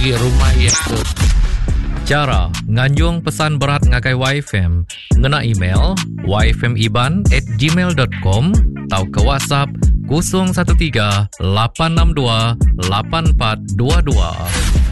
pergi rumah yang tu. Cara nganjung pesan berat ngagai YFM, ngena email yfmiban@gmail.com atau ke WhatsApp 013 862 8422.